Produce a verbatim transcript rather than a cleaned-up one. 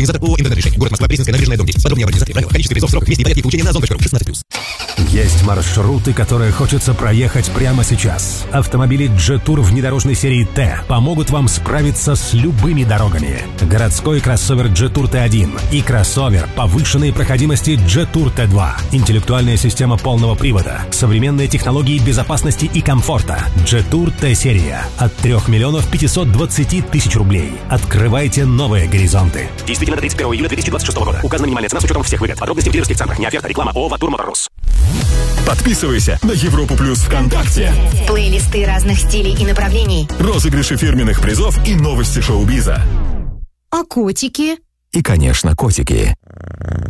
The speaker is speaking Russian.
Организатор ООО «Интернет-решение». Город Москва, Пресненская набережная, дом десять. Подробнее об организации, правила, количестве призов, сроках, месте и порядке получения на озон точка ру. шестнадцать плюс. Есть маршруты, которые хочется проехать прямо сейчас. Автомобили Jetour внедорожной серии Т помогут вам справиться с любыми дорогами. Городской кроссовер Jetour Т один и кроссовер повышенной проходимости Jetour Т два. Интеллектуальная система полного привода, современные технологии безопасности и комфорта. Jetour Т-серия от трёх миллионов пятисот двадцати тысяч рублей. Открывайте новые горизонты. Действительно до тридцать первого июля две тысячи двадцать шестого года. Указана минимальная цена с учетом всех выгод. Подробности в дилерских центрах. Не оферта. Реклама. ООО «Ватур Моторс». Подписывайся на Европу Плюс ВКонтакте. Плейлисты разных стилей и направлений. Розыгрыши фирменных призов и новости шоу-биза. А котики? И, конечно, котики.